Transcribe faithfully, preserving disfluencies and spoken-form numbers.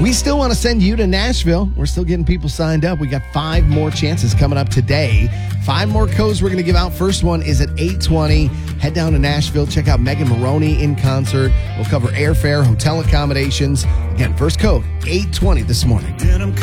We still want to send you to Nashville. We're still getting people signed up. We got five more chances coming up today. Five more codes we're going to give out. First one is at eight twenty. Head down to Nashville. Check out Megan Maroney in concert. We'll cover airfare, hotel accommodations. Again, first code, eight twenty this morning.